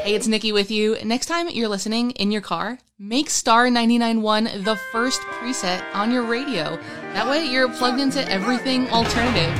Hey, it's Nikki with you. Next time you're listening in your car, make Star 99.1 the first preset on your radio. That way you're plugged into everything alternative.